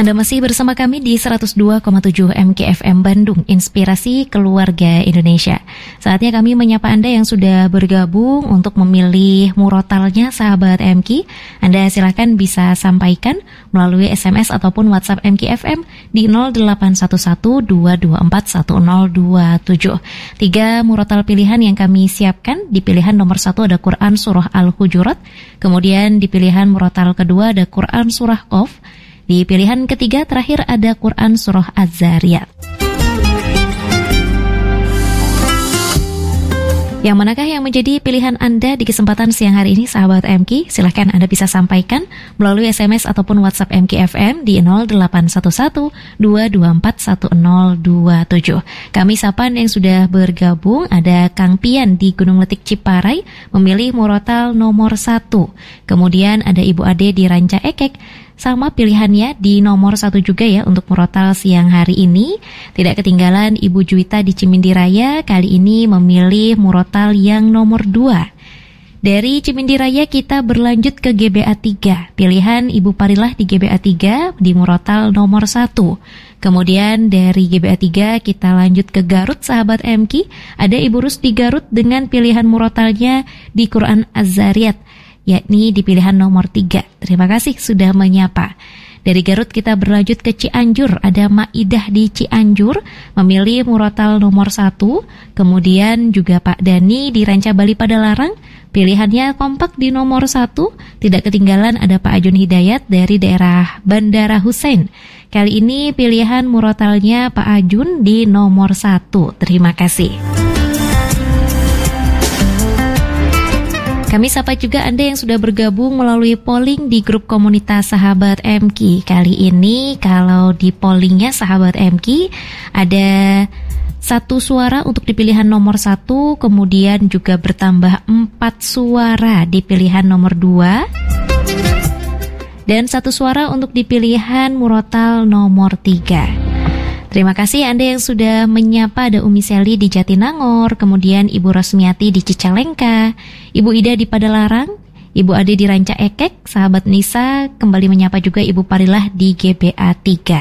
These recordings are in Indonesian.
Anda masih bersama kami di 102,7 MKFM Bandung, Inspirasi Keluarga Indonesia. Saatnya kami menyapa Anda yang sudah bergabung untuk memilih murotalnya sahabat MK. Anda silakan bisa sampaikan melalui SMS ataupun WhatsApp MKFM di 0811-224-1027. 3 murotal pilihan yang kami siapkan. Di pilihan nomor 1 ada Quran Surah Al-Hujurat. Kemudian di pilihan murotal kedua ada Quran Surah Qaf. Di pilihan ketiga terakhir ada Quran Surah Az-Zariyat. Yang manakah yang menjadi pilihan Anda di kesempatan siang hari ini, sahabat MK? Silahkan Anda bisa sampaikan melalui SMS ataupun WhatsApp MKFM di 0811-224-1027. Kami sapan yang sudah bergabung, ada Kang Pian di Gunung Letik Ciparai, memilih murotal nomor 1. Kemudian ada Ibu Ade di Ranca Ekek, sama pilihannya di nomor 1 juga ya untuk murotal siang hari ini. Tidak ketinggalan Ibu Juwita di Cimindi Raya, kali ini memilih murotal yang nomor 2. Dari Cimindi Raya kita berlanjut ke GBA 3. Pilihan Ibu Parilah di GBA 3 di murotal nomor 1. Kemudian dari GBA 3 kita lanjut ke Garut, sahabat MK. Ada Ibu Rus di Garut dengan pilihan murotalnya di Quran Az-Zariyat, yakni di pilihan nomor 3. Terima kasih sudah menyapa. Dari Garut kita berlanjut ke Cianjur. Ada Maidah di Cianjur memilih murotal nomor 1. Kemudian juga Pak Dani di Ranca Bali Padalarang, pilihannya kompak di nomor 1. Tidak ketinggalan ada Pak Ajun Hidayat dari daerah Bandara Hussein. Kali ini pilihan murotalnya Pak Ajun di nomor 1. Terima kasih. Kami sapa juga Anda yang sudah bergabung melalui polling di grup komunitas sahabat MK. Kali ini kalau di pollingnya sahabat MK ada 1 suara untuk di pilihan nomor 1, kemudian juga bertambah 4 suara di pilihan nomor 2, dan 1 suara untuk di pilihan murotal nomor 3. Terima kasih Anda yang sudah menyapa. Ada Umi Seli di Jatinangor, kemudian Ibu Rosmiati di Cicalengka, Ibu Ida di Padalarang, Ibu Ade di Ranca Ekek, sahabat Nisa kembali menyapa juga Ibu Parilah di GBA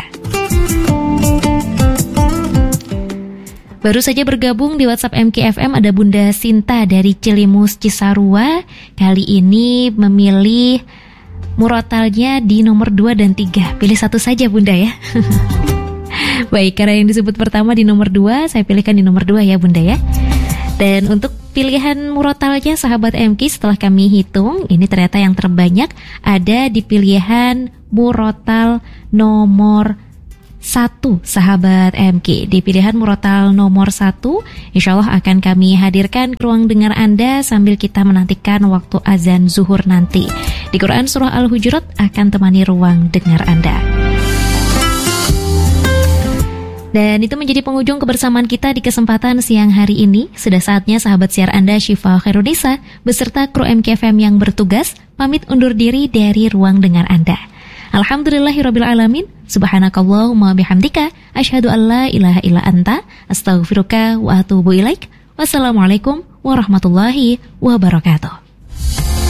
3. Baru saja bergabung di WhatsApp MKFM ada Bunda Sinta dari Cilimus Cisarua. Kali ini memilih murotalnya di nomor 2 dan 3. Pilih satu saja Bunda ya. Baik, karena yang disebut pertama di nomor 2, saya pilihkan di nomor 2 ya Bunda ya. Dan untuk pilihan murotalnya sahabat MK setelah kami hitung, ini ternyata yang terbanyak ada di pilihan murotal nomor 1 sahabat MK. Di pilihan murotal nomor 1, insya Allah akan kami hadirkan ke ruang dengar Anda sambil kita menantikan waktu azan zuhur nanti. Di Quran Surah Al-Hujurat akan temani ruang dengar Anda. Dan itu menjadi penghujung kebersamaan kita di kesempatan siang hari ini. Sudah saatnya sahabat siar Anda Syifa Khairunisa beserta kru MKFM yang bertugas pamit undur diri dari ruang dengar Anda. Alhamdulillahirabbil alamin. Subhanakallahumma bihamdika asyhadu an la ilaha illa anta astaghfiruka wa atubu ilaik. Wassalamualaikum warahmatullahi wabarakatuh.